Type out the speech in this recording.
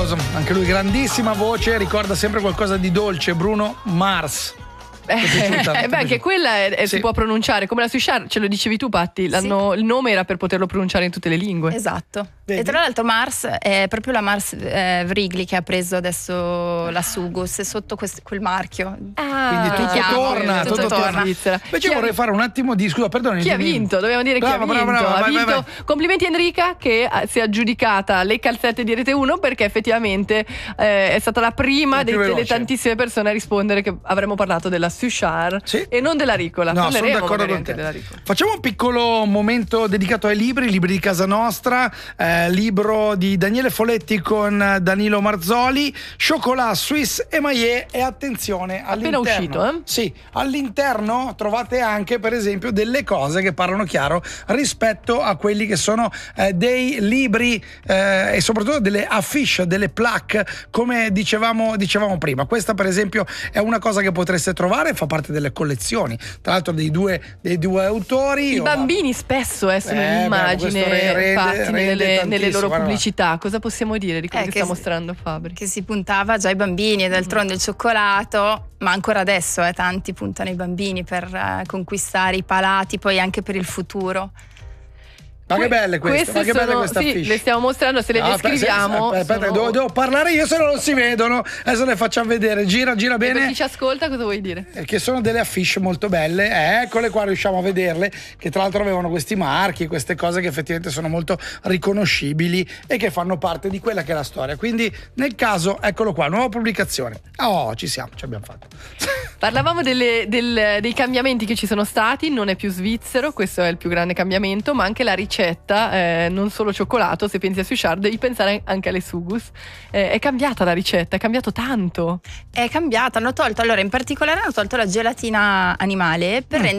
meraviglioso, anche lui grandissima voce, ricorda sempre qualcosa di dolce. Bruno Mars. Anche quella Sì. si può pronunciare come la Sushar, ce lo dicevi tu, Patti. Il nome era per poterlo pronunciare in tutte le lingue. Esatto. Vedi? E tra l'altro Mars è proprio la Mars Wrigley che ha preso adesso la Sugus, è sotto quel marchio. Quindi tutto torna. Svizzera. Invece vorrei fare un attimo di scusa, perdoni. Chi ha vinto? Dobbiamo dire chi ha vinto. Brava, Ha vai, vinto. vai. Complimenti Enrica che si è aggiudicata le calzette di Rete 1 perché effettivamente è stata la prima La più delle veloce. tantissime persone a rispondere che avremmo parlato della Sushar e non della Ricola. No, sono Parleremo d'accordo magari con anche te. della Ricola. Facciamo un piccolo momento dedicato ai libri di casa nostra, libro di Daniele Foletti con Danilo Marzoli, Chocolat Suisse Emaillé, e attenzione, Appena all'interno, uscito, Sì, all'interno trovate anche per esempio delle cose che parlano chiaro rispetto a quelli che sono dei libri e soprattutto delle affiche, delle plaque, come dicevamo prima. Questa per esempio è una cosa che potreste trovare, fa parte delle collezioni, tra l'altro dei due autori. I bambini spesso sono un'immagine infatti nelle loro pubblicità. Cosa possiamo dire di quello che sta mostrando Fabri? Che si puntava già ai bambini, e d'altronde il cioccolato, ma ancora adesso tanti puntano ai bambini per conquistare i palati, poi anche per il futuro. Ma che belle queste, ma che belle queste sì, affiche. le stiamo mostrando, se le descriviamo. Aspetta, devo parlare io, se no non si vedono. Adesso le facciamo vedere. Gira E bene. per chi ci ascolta cosa vuoi dire? Che sono delle affiche molto belle, eccole qua, riusciamo a vederle, che tra l'altro avevano questi marchi, queste cose che effettivamente sono molto riconoscibili e che fanno parte di quella che è la storia. Quindi nel caso, eccolo qua, nuova pubblicazione. Ci siamo, ci abbiamo fatto. Parlavamo dei cambiamenti che ci sono stati, non è più svizzero, questo è il più grande cambiamento, ma anche la ricetta, non solo cioccolato, se pensi a Sushar devi pensare anche alle Sugus. È cambiata la ricetta, è cambiato tanto. È cambiata, in particolare hanno tolto la gelatina animale per rendere